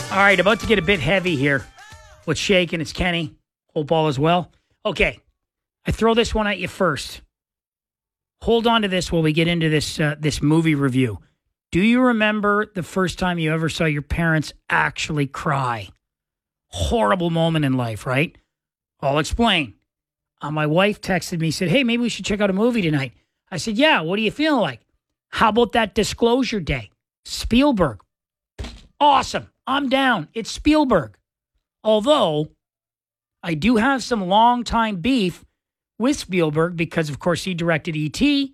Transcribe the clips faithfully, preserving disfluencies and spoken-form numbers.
All right, about to get a bit heavy here. What's shaking? It's Kenny. Hope all is well. Okay, I throw this one at you first. Hold on to this while we get into this uh, this movie review. Do you remember the first time you ever saw your parents actually cry? Horrible moment in life, right? I'll explain. Uh, my wife texted me, said, hey, maybe we should check out a movie tonight. I said, yeah, what are you feeling like? How about that Disclosure Day? Spielberg. Awesome. I'm down. It's Spielberg. Although, I do have some long-time beef with Spielberg because, of course, he directed E T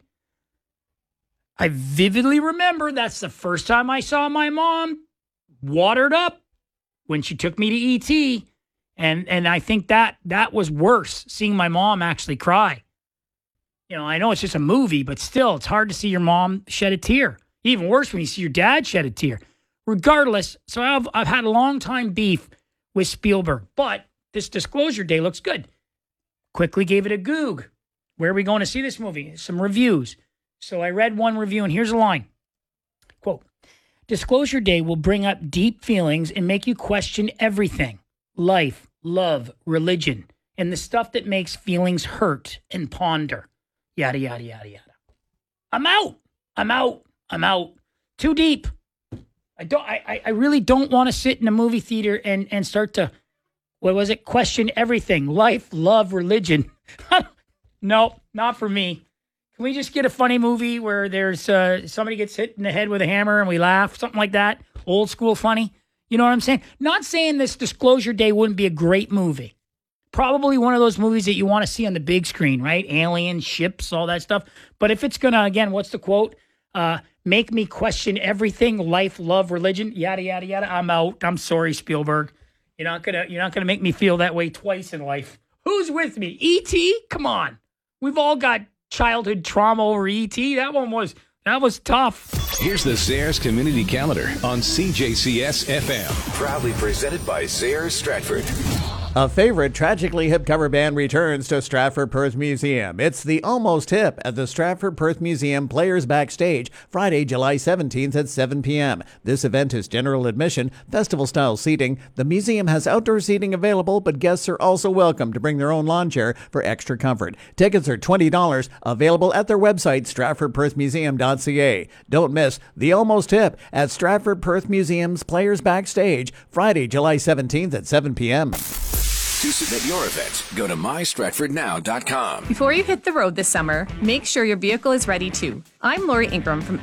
I vividly remember that's the first time I saw my mom watered up when she took me to E T And and I think that that was worse, seeing my mom actually cry. You know, I know it's just a movie, but still, it's hard to see your mom shed a tear. Even worse when you see your dad shed a tear. Regardless, so I've, I've had a long time beef with Spielberg, but this Disclosure Day looks good. Quickly gave it a goog. Where are we going to see this movie? Some reviews. So I read one review, and here's a line. Quote, Disclosure Day will bring up deep feelings and make you question everything. Life, love, religion, and the stuff that makes feelings hurt and ponder. Yada, yada, yada, yada. I'm out. I'm out. I'm out. Too deep. I don't. I, I really don't want to sit in a movie theater and, and start to, what was it? Question everything. Life, love, religion. No, not for me. Can we just get a funny movie where there's uh, somebody gets hit in the head with a hammer and we laugh? Something like that. Old school funny. You know what I'm saying? Not saying this Disclosure Day wouldn't be a great movie. Probably one of those movies that you want to see on the big screen, right? Aliens, ships, all that stuff. But if it's going to, again, what's the quote? Uh, make me question everything, life, love, religion, yada, yada, yada. I'm out. I'm sorry, Spielberg. You're not going to you're not gonna make me feel that way twice in life. Who's with me? E T? Come on. We've all got childhood trauma over E T. That one was, that was tough. Here's the Zayres Community Calendar on C J C S F M. Proudly presented by Zayres Stratford. A favorite Tragically Hip cover band returns to Stratford Perth Museum. It's the Almost Hip at the Stratford Perth Museum Players Backstage, Friday, July seventeenth at seven p.m. This event is general admission, festival-style seating. The museum has outdoor seating available, but guests are also welcome to bring their own lawn chair for extra comfort. Tickets are twenty dollars, available at their website, stratford perth museum dot c a. Don't miss the Almost Hip at Stratford Perth Museum's Players Backstage, Friday, July seventeenth at seven p.m. To submit your event, go to my stratford now dot com. Before you hit the road this summer, make sure your vehicle is ready too. I'm Lori Ingram from